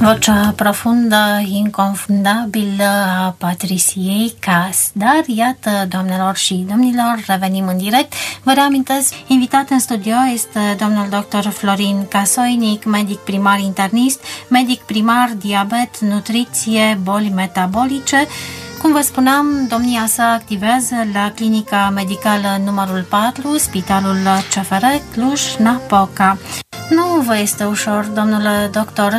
Vocea profundă, inconfundabilă a Patriciei Cas. Dar iată, doamnelor și domnilor, revenim în direct. Vă reamintesc, invitat în studio este domnul dr. Florin Casoinic, medic primar internist, medic primar, diabet, nutriție, boli metabolice. Cum vă spuneam, domnia sa activează la Clinica Medicală numărul 4, Spitalul CFR Cluj-Napoca. Nu vă este ușor, domnule doctor,